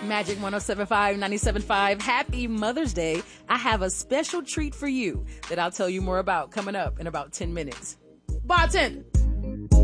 Magic 107.5, 97.5. Happy Mother's Day. I have a special treat for you that I'll tell you more about coming up in about 10 minutes. Bartender.